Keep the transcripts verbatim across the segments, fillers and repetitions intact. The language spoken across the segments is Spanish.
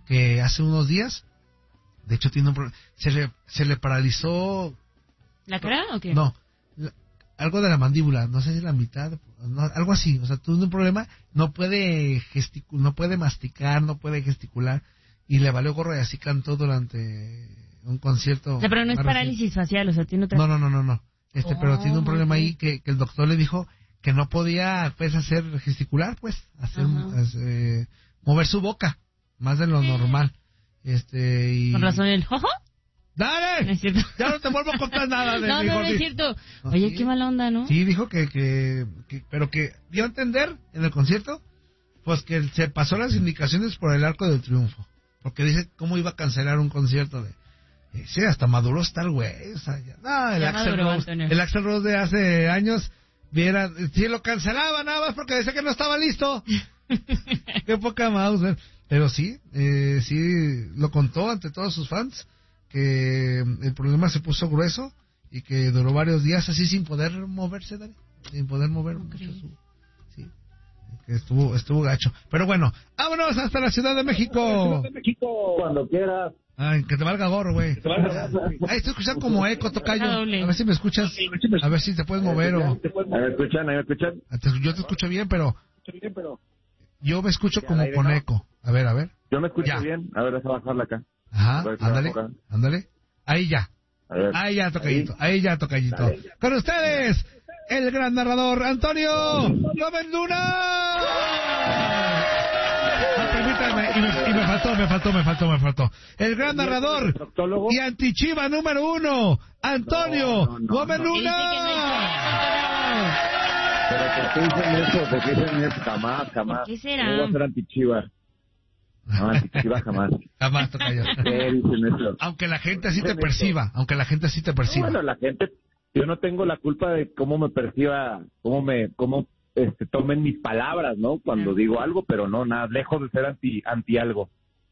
que hace unos días, de hecho tiene un problema, se le, se le paralizó... ¿La cara o qué? No, la, algo de la mandíbula, no sé si la mitad, no, algo así, o sea, tuvo un problema, no puede gesticu- no puede masticar, no puede gesticular, y le valió gorro y así cantó durante un concierto. O sea, pero no es parálisis facial, o sea, tiene otra... No, no, no, no, no, este, oh, pero tiene un problema okay. ahí que, que el doctor le dijo que no podía, pues, hacer gesticular, pues, hacer, hacer mover su boca, más de lo sí. normal, este, y... Con razón el jojo. ¡Dale! No es cierto. Ya no te vuelvo a contar nada de No, mi no, no gordito. es cierto. Oye, ¿sí? Qué mala onda, ¿no? Sí, dijo que, que, que... Pero que dio a entender en el concierto, pues que se pasó las indicaciones por el Arco del Triunfo. Porque dice cómo iba a cancelar un concierto de... Eh, sí, hasta maduró está el güey. O sea, ya, no, el ya Axl Rose, el Axl Rose de hace años, viera, si lo cancelaba nada más porque decía que no estaba listo. Qué poca mouse. Pero sí, eh, sí lo contó ante todos sus fans, que el problema se puso grueso y que duró varios días así sin poder moverse, Dani, sin poder mover no mucho su, sí, que estuvo estuvo gacho. Pero bueno, vámonos hasta la Ciudad de México. Ciudad de México, cuando quieras. Ay, que te valga gorro, güey. Ahí te escuchan como eco, tocayo. A ver si me escuchas, a ver si te puedes mover o... ¿Me escuchan? ¿Me escuchan? Yo te escucho bien, pero... Yo me escucho como con eco. A ver, a ver. Yo me escucho bien. A ver, déjame bajarla acá. Ajá, ándale, ándale. Ahí ya. Ahí ya, tocayito. Ahí ya, tocayito. Con ustedes, el gran narrador, Antonio Gómez Luna. Ah, permítame, y me, y me faltó, me faltó, me faltó, me faltó. El gran narrador y antichiva número uno, Antonio no, no, no, Gómez Luna. Pero ¿por qué dicen eso? ¿Por qué dicen eso? Jamás, jamás. ¿Qué será? No voy a ser antichiva. No, antichiva jamás. Jamás, tocayo. ¿Qué dicen eso? Aunque la gente así te perciba, aunque la gente así te perciba. No, bueno, la gente, yo no tengo la culpa de cómo me perciba, cómo me, cómo este, tomen mis palabras, ¿no? Cuando digo algo, pero no, nada, lejos de ser anti, anti algo.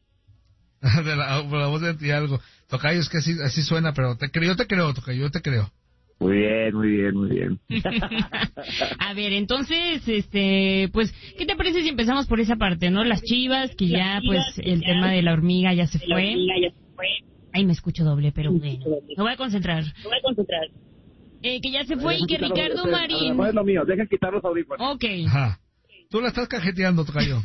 de la, la voz de anti algo. Tocayo, es que así, así suena, pero te creo, yo te creo, Tocayo, yo te creo. Muy bien, muy bien, muy bien. A ver, entonces, este, pues, ¿qué te parece si empezamos por esa parte, no? Las Chivas, que ya, pues, el tema de la hormiga ya se fue. Ahí me escucho doble, pero bueno. Me voy a concentrar. Me voy a concentrar. Eh, que ya se fue y que Ricardo Marín... No es lo mío, dejen quitar los audífonos. Ok. Ajá. Tú la estás cajeteando, Tocayo.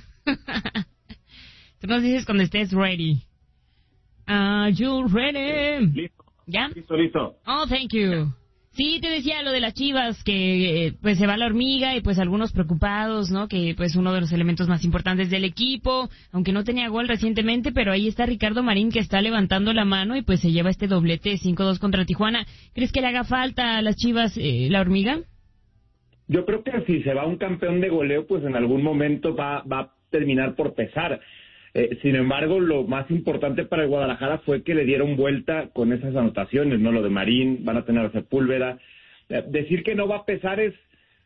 Tú nos dices cuando estés ready. Are you ready? Listo. ¿Ya? Listo, listo. Oh, thank you. Sí, te decía lo de las Chivas, que eh, pues se va la hormiga y pues algunos preocupados, ¿no? Que pues uno de los elementos más importantes del equipo, aunque no tenía gol recientemente, pero ahí está Ricardo Marín que está levantando la mano y pues se lleva este doblete cinco dos contra Tijuana. ¿Crees que le haga falta a las Chivas eh, la hormiga? Yo creo que si se va un campeón de goleo, pues en algún momento va, va a terminar por pesar. Eh, sin embargo, lo más importante para el Guadalajara fue que le dieron vuelta con esas anotaciones, ¿no? Lo de Marín, van a tener a Sepúlveda. Eh, decir que no va a pesar es,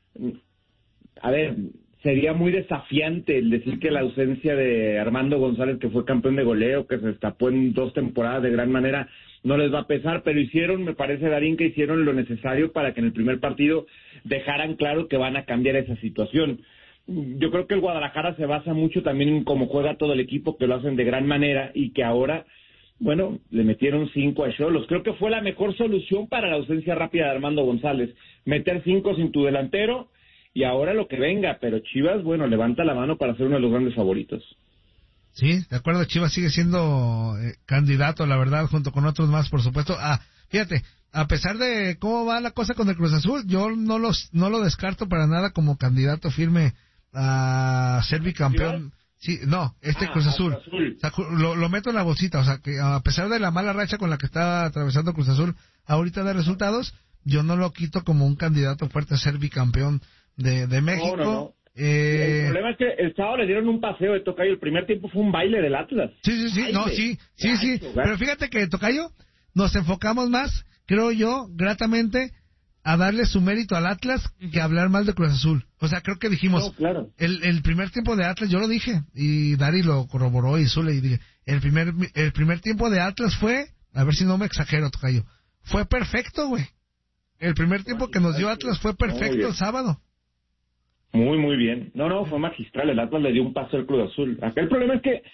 a ver, sería muy desafiante el decir que la ausencia de Armando González, que fue campeón de goleo, que se destapó en dos temporadas de gran manera, no les va a pesar, pero hicieron, me parece, Darín, que hicieron lo necesario para que en el primer partido dejaran claro que van a cambiar esa situación. Yo creo que el Guadalajara se basa mucho también en cómo juega todo el equipo, que lo hacen de gran manera y que ahora, bueno, le metieron cinco a Xolos. Creo que fue la mejor solución para la ausencia rápida de Armando González, meter cinco sin tu delantero y ahora lo que venga, pero Chivas, bueno, levanta la mano para ser uno de los grandes favoritos. Sí, de acuerdo, Chivas sigue siendo eh, candidato, la verdad, junto con otros más, por supuesto. Ah, fíjate, a pesar de cómo va la cosa con el Cruz Azul, yo no los no lo descarto para nada como candidato firme a ser bicampeón. Sí, no, este ah, Cruz Azul. Azul. O sea, lo, lo meto en la bolsita, o sea, que a pesar de la mala racha con la que está atravesando Cruz Azul ahorita de resultados, yo no lo quito como un candidato fuerte a ser bicampeón de, de México. No, no, no. Eh... El problema es que el sábado le dieron un paseo de Tocayo, el primer tiempo fue un baile del Atlas. Sí, sí, sí, baile. no, sí, sí, gacho, sí, gacho. Pero fíjate que Tocayo, nos enfocamos más, creo yo, gratamente, a darle su mérito al Atlas que a hablar mal de Cruz Azul. O sea, creo que dijimos, no, claro. el, el primer tiempo de Atlas, yo lo dije, y Dari lo corroboró y Zule, y dije, el primer, el primer tiempo de Atlas fue, a ver si no me exagero, Tocayo, fue perfecto, güey. El primer tiempo que nos dio Atlas fue perfecto el sábado. Muy, muy bien. No, no, fue magistral. El Atlas le dio un paso al Cruz Azul. Acá el problema es que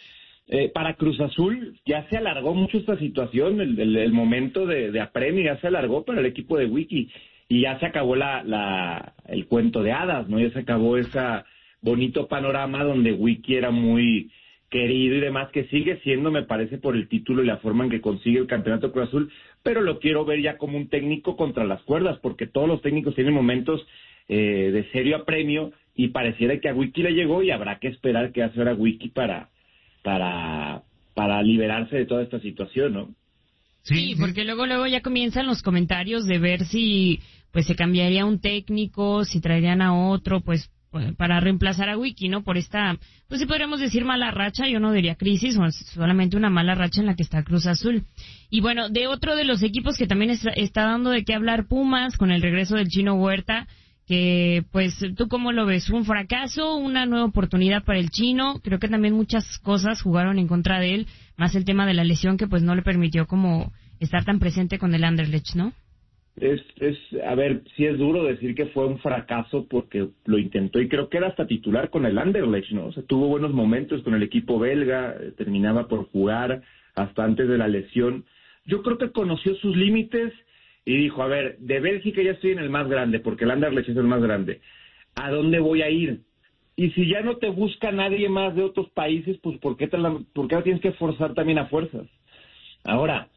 Eh, para Cruz Azul ya se alargó mucho esta situación, el, el, el momento de, de apremio ya se alargó para el equipo de Wiki y ya se acabó la, la el cuento de hadas, ¿no? Ya se acabó ese bonito panorama donde Wiki era muy querido y demás, que sigue siendo, me parece, por el título y la forma en que consigue el campeonato Cruz Azul, pero lo quiero ver ya como un técnico contra las cuerdas, porque todos los técnicos tienen momentos eh, de serio apremio y pareciera que a Wiki le llegó y habrá que esperar qué hace ahora Wiki para para para liberarse de toda esta situación, ¿no? Sí, sí, porque luego luego ya comienzan los comentarios de ver si pues se cambiaría un técnico, si traerían a otro, pues para reemplazar a Wiki, ¿no? Por esta, pues si podríamos decir mala racha, yo no diría crisis, o solamente una mala racha en la que está Cruz Azul. Y bueno, de otro de los equipos que también está, está dando de qué hablar, Pumas, con el regreso del Chino Huerta, que pues tú cómo lo ves, un fracaso, una nueva oportunidad para el Chino. Creo que también muchas cosas jugaron en contra de él, más el tema de la lesión que pues no le permitió como estar tan presente con el Anderlecht, ¿no? Es, es, a ver, sí es duro decir que fue un fracaso porque lo intentó y creo que era hasta titular con el Anderlecht, ¿no? O sea, tuvo buenos momentos con el equipo belga, terminaba por jugar hasta antes de la lesión. Yo creo que conoció sus límites y dijo, a ver, de Bélgica ya estoy en el más grande, porque el Anderlecht es el más grande. ¿A dónde voy a ir? Y si ya no te busca nadie más de otros países, pues ¿por qué te la, por qué la tienes que forzar también a fuerzas? Ahora,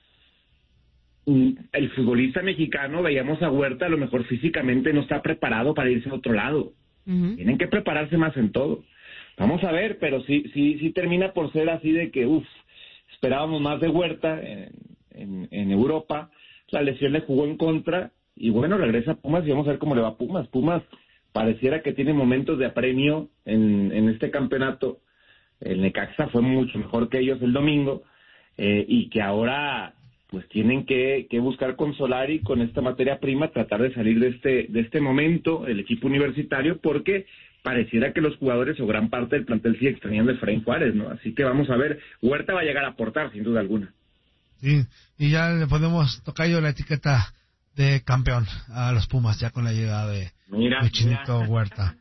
el futbolista mexicano, veíamos a Huerta, a lo mejor físicamente no está preparado para irse a otro lado. Uh-huh. Tienen que prepararse más en todo. Vamos a ver, pero sí, sí, sí termina por ser así de que, uff, esperábamos más de Huerta en, en, en Europa. La lesión le jugó en contra y bueno, regresa a Pumas y vamos a ver cómo le va a Pumas. Pumas pareciera que tiene momentos de apremio en, en este campeonato. El Necaxa fue mucho mejor que ellos el domingo eh, y que ahora pues tienen que, que buscar con Solari, con esta materia prima, tratar de salir de este de este momento, el equipo universitario, porque pareciera que los jugadores o gran parte del plantel sigue extrañando a Efraín Juárez, ¿no? Así que vamos a ver, Huerta va a llegar a aportar, sin duda alguna. Sí, y ya le podemos tocar yo la etiqueta de campeón a los Pumas, ya con la llegada de, mira, de Chinito mira. Huerta.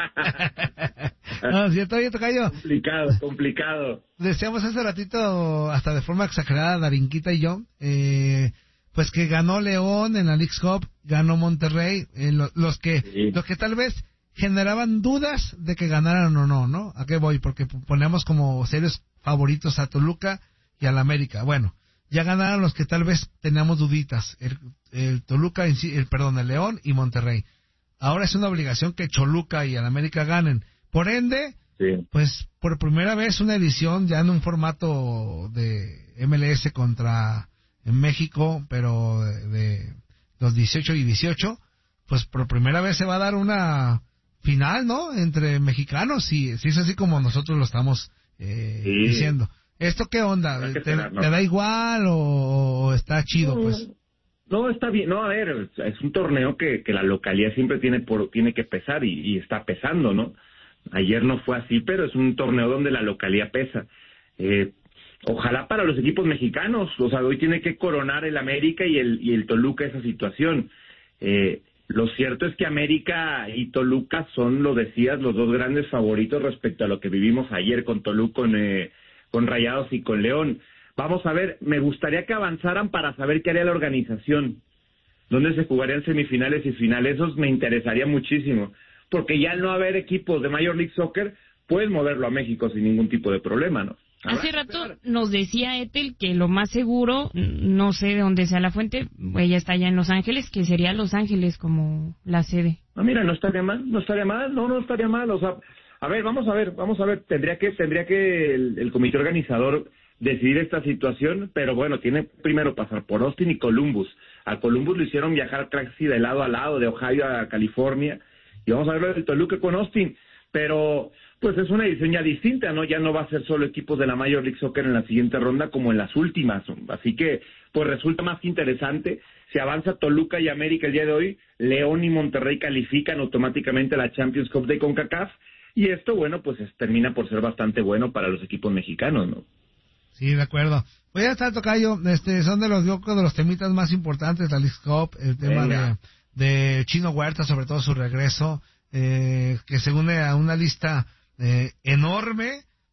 No, ¿cierto? Yo toca yo. Complicado, complicado. Decíamos hace ratito, hasta de forma exagerada, Darinquita y yo, eh, pues que ganó León en la Leagues Cup, ganó Monterrey, eh, lo, los que sí. los que tal vez generaban dudas de que ganaran o no, ¿no? ¿A qué voy? Porque ponemos como serios favoritos a Toluca y al América. Bueno, ya ganaron los que tal vez teníamos duditas, el, el Toluca, el, perdón, el León y Monterrey. Ahora es una obligación que Choluca y el América ganen. Por ende, sí. pues por primera vez una edición ya en un formato de M L S contra en México, pero de, de los dieciocho y dieciocho, pues por primera vez se va a dar una final, ¿no? Entre mexicanos, y si es así como nosotros lo estamos eh, sí. diciendo. ¿Esto qué onda? ¿Te, esperar, ¿no? ¿Te da igual o, o está chido, no, pues? No, está bien. No, a ver, es un torneo que, que la localidad siempre tiene por tiene que pesar y, y está pesando, ¿no? Ayer no fue así, pero es un torneo donde la localidad pesa. Eh, ojalá para los equipos mexicanos, o sea, hoy tiene que coronar el América y el y el Toluca esa situación. Eh, lo cierto es que América y Toluca son, lo decías, los dos grandes favoritos respecto a lo que vivimos ayer con Toluca, con, eh, con Rayados y con León. Vamos a ver, me gustaría que avanzaran para saber qué haría la organización, dónde se jugarían semifinales y finales. Eso me interesaría muchísimo, porque ya al no haber equipos de Major League Soccer, puedes moverlo a México sin ningún tipo de problema, ¿no? Hace rato nos decía Ethel que lo más seguro, no sé de dónde sea la fuente, ella está allá en Los Ángeles, que sería Los Ángeles como la sede. No, mira, no estaría mal, no estaría mal, no, no estaría mal, o sea, a ver, vamos a ver, vamos a ver, tendría que, tendría que el, el comité organizador decidir esta situación, pero bueno, tiene primero pasar por Austin y Columbus. A Columbus lo hicieron viajar casi de lado a lado, de Ohio a California, y vamos a ver lo del Toluca con Austin, pero pues es una edición ya distinta, ¿no? Ya no va a ser solo equipos de la Major League Soccer en la siguiente ronda como en las últimas, así que pues resulta más interesante. Si avanza Toluca y América el día de hoy, León y Monterrey califican automáticamente a la Champions Cup de CONCACAF, y esto, bueno, pues es, termina por ser bastante bueno para los equipos mexicanos, ¿no? Sí, de acuerdo. Pues ya está, tocayo, este, son de los, yo creo, de los temitas más importantes, la Leagues Cup, el tema de, de Chino Huerta, sobre todo su regreso, eh, que se une a una lista eh, enorme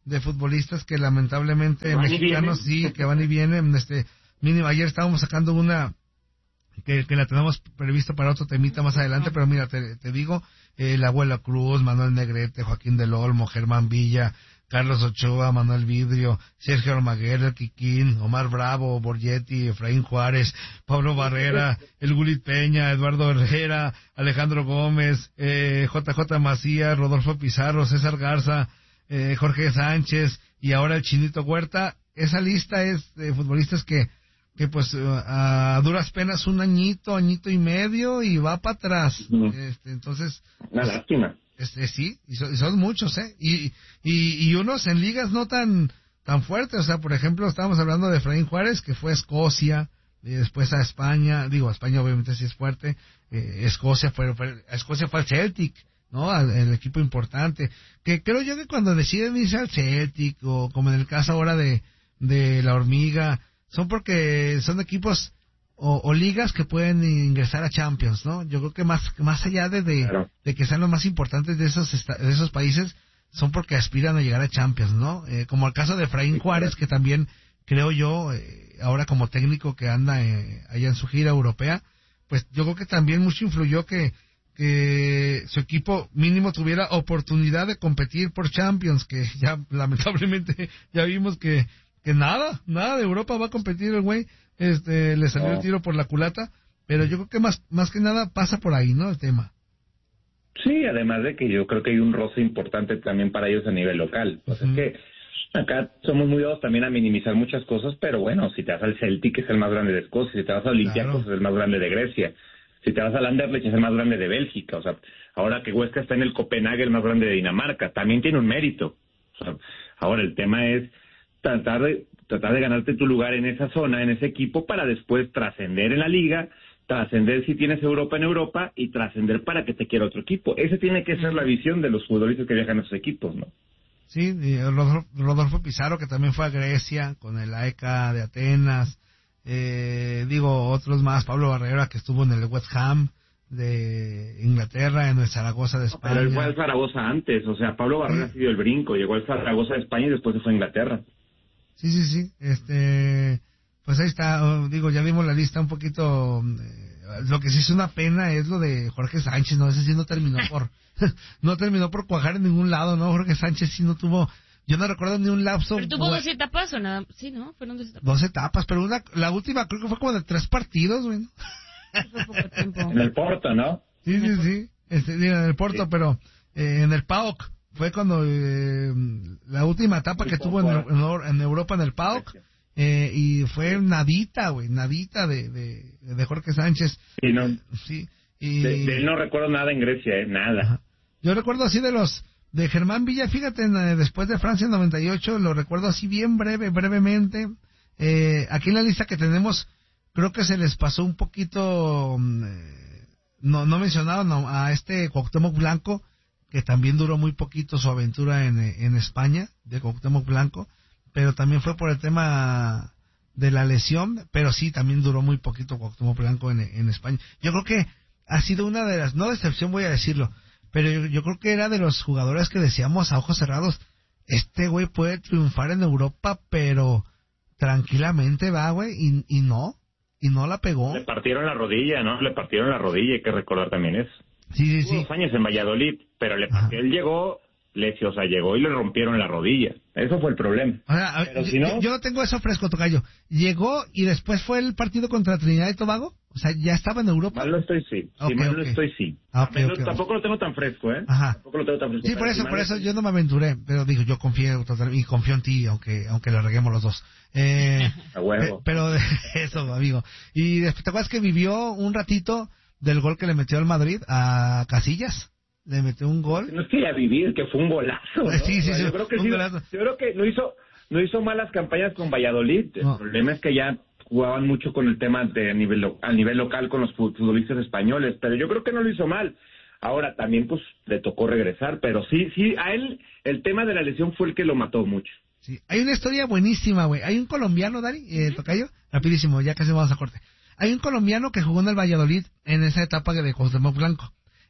de futbolistas que lamentablemente Van y mexicanos vienen. sí, que van y vienen, este, mínimo, ayer estábamos sacando una que, que la tenemos prevista para otro temita más adelante, pero mira, te, te digo, eh, el Abuela Cruz, Manuel Negrete, Joaquín del Olmo, Germán Villa, Carlos Ochoa, Manuel Vidrio, Sergio Almaguer, el Quiquín, Omar Bravo, Borgetti, Efraín Juárez, Pablo Barrera, el Gulit Peña, Eduardo Herrera, Alejandro Gómez, eh, J J Macías, Rodolfo Pizarro, César Garza, eh, Jorge Sánchez y ahora el Chinito Huerta. Esa lista es de futbolistas que que pues a duras penas un añito, añito y medio y va para atrás. Uh-huh. Este, entonces, Una pues, lástima. Este, sí, y son, y son muchos, ¿eh? Y, y, y unos en ligas no tan tan fuertes, o sea, por ejemplo, estábamos hablando de Efraín Juárez, que fue a Escocia, y después a España, digo, España obviamente sí es fuerte, eh, Escocia fue, fue, a Escocia fue al Celtic, ¿no? Al, el equipo importante, que creo yo que cuando deciden irse al Celtic, o como en el caso ahora de, de la Hormiga, son porque son equipos o, o ligas que pueden ingresar a Champions, ¿no? Yo creo que más más allá de de, Claro. de que sean los más importantes de esos esta- de esos países, son porque aspiran a llegar a Champions, ¿no? Eh, como el caso de Efraín Sí, Juárez, claro. que también creo yo, eh, ahora como técnico que anda eh, allá en su gira europea, pues yo creo que también mucho influyó que que su equipo mínimo tuviera oportunidad de competir por Champions, que ya lamentablemente ya vimos que que nada, nada de Europa va a competir el güey, este, le salió No. el tiro por la culata, pero yo creo que más más que nada pasa por ahí, ¿no? El tema. Sí, además de que yo creo que hay un roce importante también para ellos a nivel local. Pues Ujú. es que acá somos muy dados también a minimizar muchas cosas, pero bueno, si te vas al Celtic es el más grande de Escocia, si te vas a Olympiacos Claro. es el más grande de Grecia, si te vas al Anderlecht es el más grande de Bélgica, o sea, ahora que Huesca está en el Copenhague, el más grande de Dinamarca, también tiene un mérito. O sea, ahora el tema es tratar de tratar de ganarte tu lugar en esa zona, en ese equipo, para después trascender en la liga, trascender si tienes Europa en Europa y trascender para que te quiera otro equipo. Esa tiene que ser la visión de los futbolistas que viajan a esos equipos, ¿no? Sí, y Rodolfo, Rodolfo Pizarro, que también fue a Grecia con el A E K A de Atenas, eh, digo, otros más, Pablo Barrera, que estuvo en el West Ham de Inglaterra, en el Zaragoza de España. Pero él fue al Zaragoza antes, o sea, Pablo Barrera Sí. sí dio el brinco, llegó al Zaragoza de España y después se fue a Inglaterra. Sí, sí, sí, este, pues ahí está, oh, digo, ya vimos la lista un poquito, eh, lo que sí es una pena es lo de Jorge Sánchez, ¿no? Ese sí no terminó por, no terminó por cuajar en ningún lado, ¿no? Jorge Sánchez sí no tuvo, yo no recuerdo ni un lapso. Pero tuvo güey, dos etapas o nada. Sí, ¿no? Fueron dos etapas. dos etapas, pero una, la última creo que fue como de tres partidos, güey, ¿no? Fue poco tiempo. En el Porto, ¿no? Sí, sí, sí, este, digo, en el Porto, Sí. pero eh, en el P A O K fue cuando eh, la última etapa Sí, que fue tuvo en, fuera. en, en Europa en el P A O K, eh, y fue nadita, güey, nadita de, de, de Jorge Sánchez. Sí, no. Sí, y De, de él no recuerdo nada en Grecia, ¿eh? Nada. Ajá. Yo recuerdo así de los de Germán Villa, fíjate, en, eh, después de Francia en noventa y ocho, lo recuerdo así bien breve, brevemente. Eh, aquí en la lista que tenemos, creo que se les pasó un poquito, mm, eh, no no mencionaron no, a este Cuauhtémoc Blanco, que también duró muy poquito su aventura en, eh, en España, de Cuauhtémoc Blanco, pero también fue por el tema de la lesión, pero sí, también duró muy poquito Cuauhtémoc Blanco en, en España. Yo creo que ha sido una de las, no decepción voy a decirlo, pero yo, yo creo que era de los jugadores que decíamos a ojos cerrados, este güey puede triunfar en Europa, pero tranquilamente va, güey, y, y no, y no la pegó. Le partieron la rodilla, ¿no? Le partieron la rodilla, hay que recordar también eso. Sí, sí, Tuvo sí. dos años en Valladolid, pero le, Ajá. él llegó, le, o sea, llegó y le rompieron la rodilla. Eso fue el problema. O sea, a- Pero yo, si no- yo- yo no tengo eso fresco, tocayo. Llegó y después fue el partido contra Trinidad y Tobago. O sea, ya estaba en Europa. Mal no estoy, sí. Ok, Si mal ok. no estoy, sí. Ah, ok, Pero ok. tampoco lo tengo tan fresco, ¿eh? Ajá. Tampoco lo tengo tan fresco. Sí, por pero eso, si por mal eso no yo no me aventuré, pero digo, yo confío total, y confío en ti, aunque aunque le reguemos los dos. Eh, A huevo. pe- pero eso, amigo. Y después, ¿te acuerdas que vivió un ratito del gol que le metió al Madrid a Casillas? Le metió un gol. No es que ya vivir, que fue un golazo, ¿no? Sí, sí, O sea, sí, Yo creo que un sí, golazo. yo creo que no hizo, no hizo malas campañas con Valladolid. El No. problema es que ya jugaban mucho con el tema de a nivel, lo- a nivel local con los fu- futbolistas españoles, pero yo creo que no lo hizo mal. Ahora también pues le tocó regresar, pero sí, sí, a él el tema de la lesión fue el que lo mató mucho. Sí, hay una historia buenísima, güey. Hay un colombiano, Dari, eh, tocayo, rapidísimo, ya casi vamos a corte. Hay un colombiano que jugó en el Valladolid en esa etapa de Cuauhtémoc Blanco.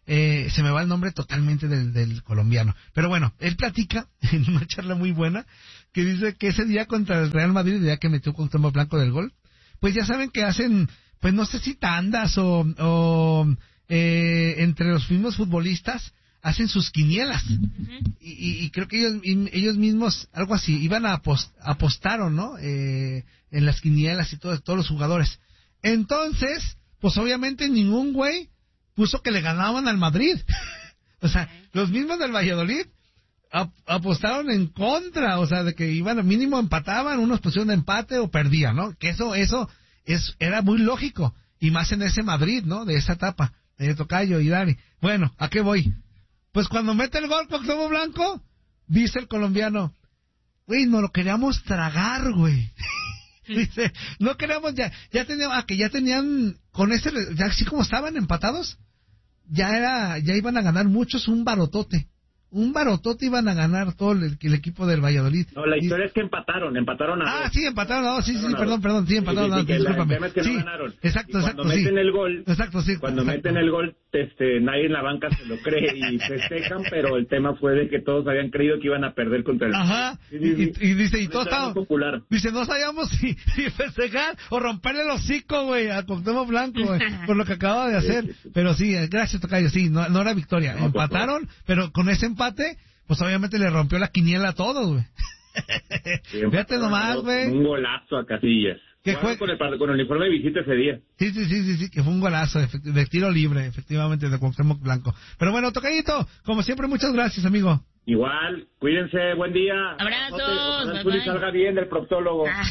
Eh, se me va el nombre totalmente del, del colombiano. Pero bueno, él platica en una charla muy buena que dice que ese día contra el Real Madrid, el día que metió Cuauhtémoc Blanco del gol, pues ya saben que hacen, pues no sé si tandas o, o eh, entre los mismos futbolistas hacen sus quinielas. Uh-huh. y, y creo que ellos ellos mismos, algo así, iban a apost, apostaron, ¿no? Eh, en las quinielas y todo, todos los jugadores. Entonces, pues obviamente ningún güey puso que le ganaban al Madrid. O sea, los mismos del Valladolid ap- apostaron en contra, o sea, de que iban, mínimo empataban, unos pusieron de empate o perdían, ¿no? Que eso, eso es, era muy lógico, y más en ese Madrid, ¿no? De esa etapa, de Tocayo y Dani. Bueno, ¿a qué voy? Pues cuando mete el gol Cuauhtémoc Blanco, dice el colombiano, güey, no lo queríamos tragar, güey. Dice, no queríamos, ya, ya teníamos, ah, que ya tenían, con ese, ya así como estaban empatados, ya era, ya iban a ganar muchos un barotote. Un barotote iban a ganar todo el, el equipo del Valladolid. No, la historia y... es que empataron, empataron a Ah, dos. sí, empataron a dos, sí, sí, sí, perdón, perdón, sí, empataron a dos, sí, discúlpame. El es que sí, no ganaron. Exacto, y exacto, cuando sí. meten el gol, exacto, sí, cuando exacto. meten el gol, este, nadie en la banca se lo cree y festejan, pero el tema fue de que todos habían creído que iban a perder contra el... Ajá, sí, sí, sí. Y, y dice, y todo estaba... popular. Dice, no sabíamos si, si festejar o romperle el hocico, güey, a Cuauhtémoc Blanco, güey, por lo que acababa de hacer. Pero sí, gracias, Tocayo, sí, no, no era victoria. No, empataron, pero con ese empate, pues obviamente le rompió la quiniela a todos, güey. Sí, fíjate nomás, güey. Un golazo a Casillas. Que fue con el, con el uniforme de visita ese día. Sí, sí, sí, sí, sí, que fue un golazo de, de tiro libre, efectivamente, de Cuauhtémoc Blanco. Pero bueno, Tocayito, como siempre, muchas gracias, amigo. Igual, cuídense, buen día. Abrazos. Ojalá el Zuli salga bien del proctólogo. Ah.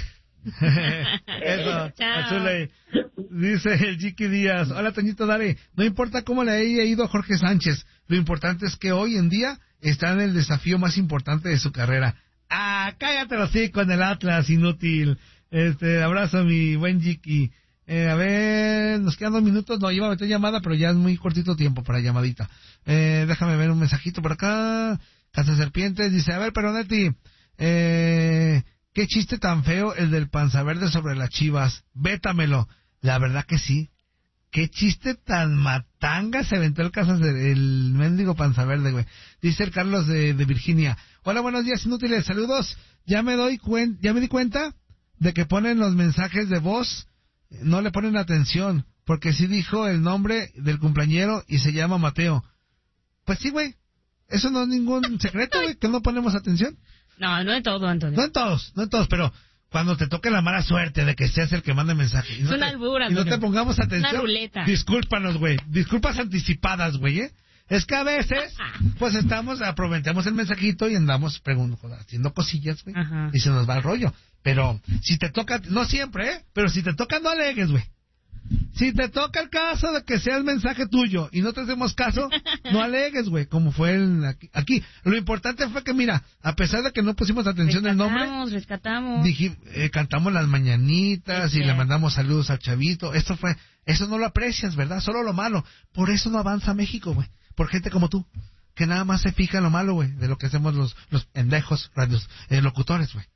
Eso, Azuley. Dice el Chiqui Díaz, hola Toñito, dale, no importa cómo le haya ido a Jorge Sánchez, lo importante es que hoy en día está en el desafío más importante de su carrera. Ah, cállate los hocico en el Atlas, inútil. Este, abrazo mi buen Chiqui. Eh, a ver, nos quedan dos minutos, no, iba a meter llamada, pero ya es muy cortito tiempo para llamadita. Eh, déjame ver un mensajito por acá. Casa Serpientes dice, a ver, Peronetti, eh... qué chiste tan feo el del Panza Verde sobre las Chivas. Vétamelo. La verdad que sí. Qué chiste tan matanga se aventó el Casas el mendigo Panza Verde, güey. Dice el Carlos de, de Virginia. Hola, buenos días, inútiles. Saludos. Ya me doy cuen, ya me di cuenta de que ponen los mensajes de voz, no le ponen atención, porque sí dijo el nombre del cumpleañero y se llama Mateo. Pues sí, güey. Eso no es ningún secreto, güey, que no ponemos atención. No, no en todo, Antonio. No en todos, no en todos, pero cuando te toque la mala suerte de que seas el que mande mensaje. Y no es una te, albura, y no te pongamos atención. Una ruleta. Discúlpanos, güey. Disculpas anticipadas, güey, ¿eh? Es que a veces, pues estamos, aprovechamos el mensajito y andamos preguntando, haciendo cosillas, güey. Y se nos va el rollo. Pero si te toca, no siempre, ¿eh? Pero si te toca, no alegues, güey. Si te toca el caso de que sea el mensaje tuyo y no te hacemos caso, no alegues, güey, como fue el, aquí, aquí. Lo importante fue que, mira, a pesar de que no pusimos atención al nombre, rescatamos, dije, eh, cantamos las mañanitas y le mandamos saludos al chavito. Esto fue, eso no lo aprecias, ¿verdad? Solo lo malo. Por eso no avanza México, güey. Por gente como tú, que nada más se fija en lo malo, güey, de lo que hacemos los, los pendejos radios, eh, locutores, güey.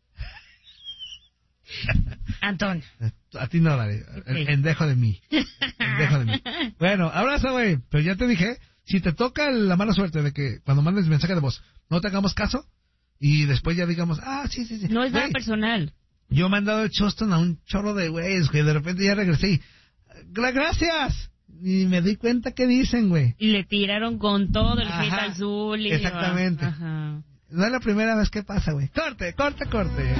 Antonio. A ti no, dale. Okay. El endejo de mí. Endejo de mí. Bueno, abrazo, güey. Pero ya te dije, si te toca la mala suerte de que cuando mandes mensaje de voz no te hagamos caso y después ya digamos, ah, sí, sí, sí. No es nada wey, personal. Yo me he mandado el chostón a un chorro de güeyes, que de repente ya regresé y, gracias. Y me di cuenta que dicen, güey. Y le tiraron con todo el hate azul. Y exactamente. Ajá. No es la primera vez que pasa, güey. Corte, corte, corte.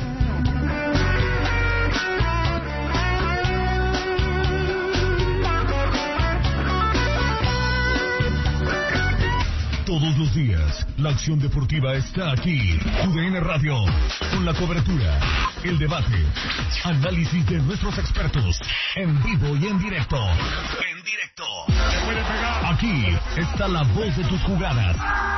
Todos los días, la acción deportiva está aquí. U D N Radio, con la cobertura, el debate, análisis de nuestros expertos, en vivo y en directo. En directo. Aquí está la voz de tus jugadas.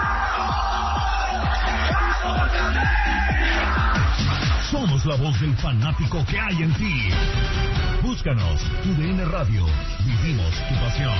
Somos la voz del fanático que hay en ti. Búscanos, U D N Radio. Vivimos tu pasión.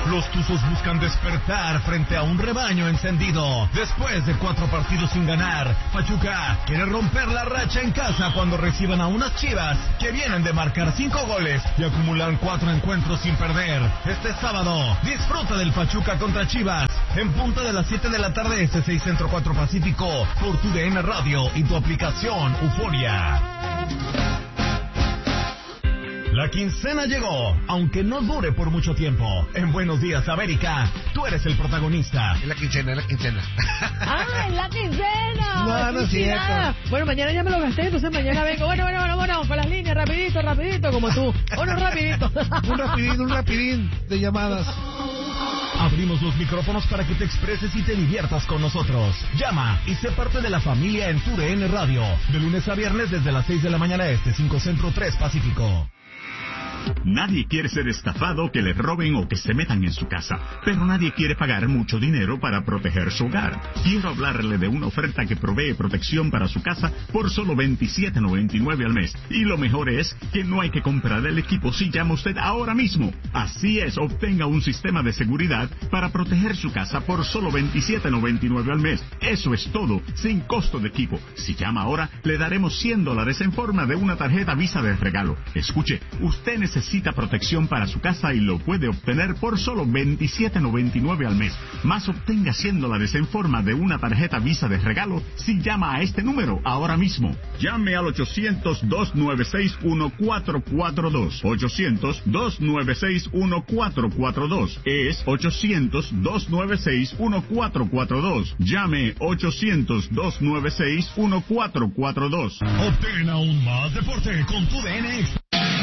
Los Tuzos buscan despertar frente a un rebaño encendido. Después de cuatro partidos sin ganar, Pachuca quiere romper la racha en casa cuando reciban a unas Chivas que vienen de marcar cinco goles y acumulan cuatro encuentros sin perder. Este sábado, disfruta del Pachuca contra Chivas en punto de las siete de la tarde, este seis Centro cuatro Pacífico, por tu D N Radio y tu aplicación Euforia. La quincena llegó, aunque no dure por mucho tiempo. En Buenos Días, América, tú eres el protagonista. Es la quincena, es la quincena. ¡Ah, es la quincena! No, no es cierto. Bueno, mañana ya me lo gasté, entonces mañana vengo. Bueno, bueno, bueno, bueno, con las líneas, rapidito, rapidito, como tú. Bueno, rapidito. Un rapidín, un rapidín de llamadas. Abrimos los micrófonos para que te expreses y te diviertas con nosotros. Llama y sé parte de la familia en tu D N Radio. De lunes a viernes desde las seis de la mañana este, cinco Centro, tres Pacífico. Nadie quiere ser estafado, que le roben o que se metan en su casa, pero nadie quiere pagar mucho dinero para proteger su hogar. Quiero hablarle de una oferta que provee protección para su casa por solo veintisiete noventa y nueve al mes. Y lo mejor es que no hay que comprar el equipo si llama usted ahora mismo. Así es, obtenga un sistema de seguridad para proteger su casa por solo veintisiete noventa y nueve al mes. Eso es todo, sin costo de equipo. Si llama ahora, le daremos cien dólares en forma de una tarjeta Visa de regalo. Escuche, usted necesita Necesita protección para su casa y lo puede obtener por solo veintisiete noventa y nueve al mes. Más obtenga cien dólares en forma de una tarjeta Visa de regalo si llama a este número ahora mismo. Llame al ochocientos, dos nueve seis, uno cuatro cuatro dos. ochocientos, dos nueve seis, uno cuatro cuatro dos. Es ochocientos, dos nueve seis, uno cuatro cuatro dos. Llame ochocientos, dos nueve seis, uno cuatro cuatro dos. Obtén aún más deporte con tu D N Extra.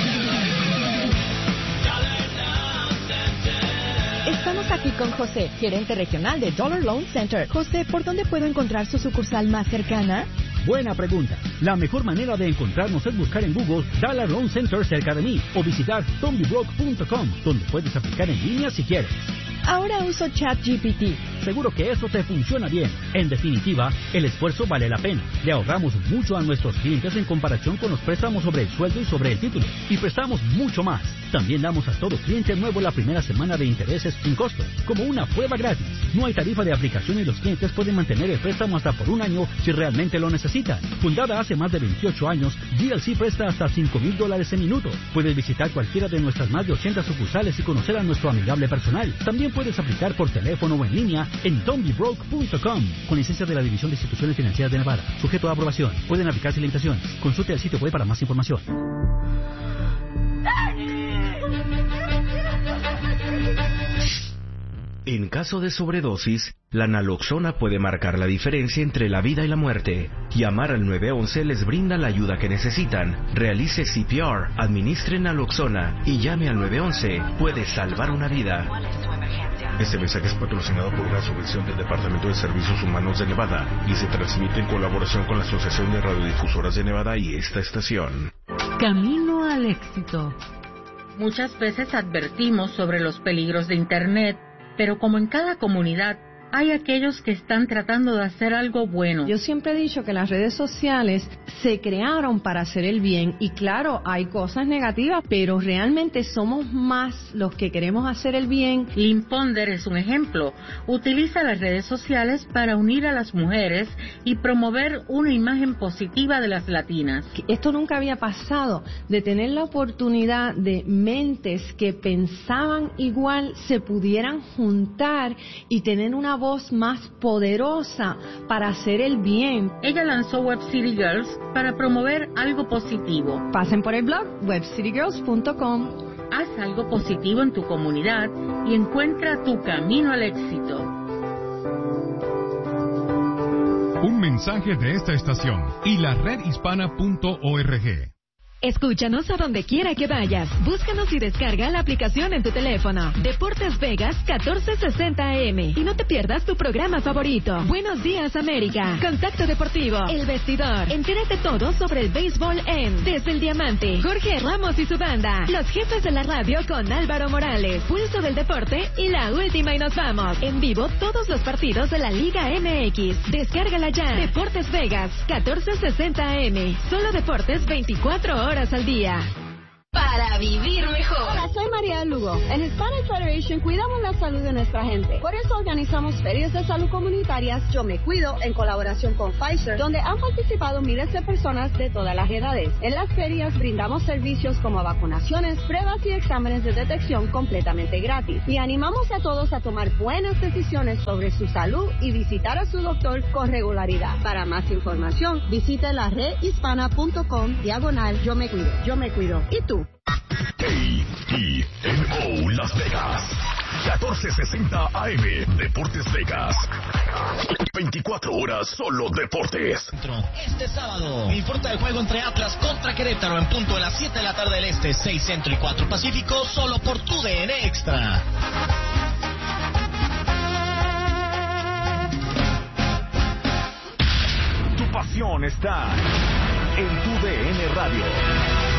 Estamos aquí con José, gerente regional de Dollar Loan Center. José, ¿por dónde puedo encontrar su sucursal más cercana? Buena pregunta. La mejor manera de encontrarnos es buscar en Google Dollar Loan Center cerca de mí o visitar tombybroke punto com, donde puedes aplicar en línea si quieres. Ahora uso ChatGPT. Seguro que eso te funciona bien. En definitiva, el esfuerzo vale la pena. Le ahorramos mucho a nuestros clientes en comparación con los préstamos sobre el sueldo y sobre el título. Y prestamos mucho más. También damos a todo cliente nuevo la primera semana de intereses sin costo, como una prueba gratis. No hay tarifa de aplicación y los clientes pueden mantener el préstamo hasta por un año si realmente lo necesitan. Fundada hace más de veintiocho años, G L C presta hasta cinco mil dólares en minuto. Puedes visitar cualquiera de nuestras más de ochenta sucursales y conocer a nuestro amigable personal. También puedes aplicar por teléfono o en línea en tombybroke punto com, con licencia de la División de Instituciones Financieras de Nevada. Sujeto a aprobación. Pueden aplicarse limitaciones. Consulte el sitio web para más información. En caso de sobredosis, la naloxona puede marcar la diferencia entre la vida y la muerte. Llamar al nueve once les brinda la ayuda que necesitan. Realice C P R, administre naloxona y llame al nueve once. Puede salvar una vida. Este mensaje es patrocinado por una subvención del Departamento de Servicios Humanos de Nevada y se transmite en colaboración con la Asociación de Radiodifusoras de Nevada y esta estación. Camino al éxito. Muchas veces advertimos sobre los peligros de Internet, pero como en cada comunidad, hay aquellos que están tratando de hacer algo bueno. Yo siempre he dicho que las redes sociales se crearon para hacer el bien y claro, hay cosas negativas, pero realmente somos más los que queremos hacer el bien. Lynn Ponder es un ejemplo. Utiliza las redes sociales para unir a las mujeres y promover una imagen positiva de las latinas. Esto nunca había pasado, de tener la oportunidad de mentes que pensaban igual se pudieran juntar y tener una voz más poderosa para hacer el bien. Ella lanzó Web City Girls para promover algo positivo. Pasen por el blog web city girls punto com. Haz algo positivo en tu comunidad y encuentra tu camino al éxito. Un mensaje de esta estación y la red hispana punto org. Escúchanos a donde quiera que vayas. Búscanos y descarga la aplicación en tu teléfono. Deportes Vegas catorce sesenta A M. Y no te pierdas tu programa favorito. Buenos Días América. Contacto Deportivo. El Vestidor. Entérate todo sobre el béisbol en Desde el Diamante. Jorge Ramos y su banda. Los jefes de la radio con Álvaro Morales. Pulso del Deporte y la última y nos vamos. En vivo todos los partidos de la Liga M X. Descárgala ya. Deportes Vegas catorce sesenta A M. Solo deportes veinticuatro horas al día. para vivir mejor. Hola, soy María Lugo. En Hispanic Federation cuidamos la salud de nuestra gente. Por eso organizamos ferias de salud comunitarias Yo Me Cuido en colaboración con Pfizer, donde han participado miles de personas de todas las edades. En las ferias brindamos servicios como vacunaciones, pruebas y exámenes de detección completamente gratis. Y animamos a todos a tomar buenas decisiones sobre su salud y visitar a su doctor con regularidad. Para más información, visite la red hispana punto com diagonal Yo Me Cuido. Yo Me Cuido. ¿Y tú? K I N O Las Vegas, catorce sesenta A M, Deportes Vegas. veinticuatro horas solo deportes. Este sábado, disfruta el juego entre Atlas contra Querétaro en punto de las siete de la tarde del Este, seis Centro y cuatro Pacífico, solo por tu D N Extra. Tu pasión está en tu D N Radio.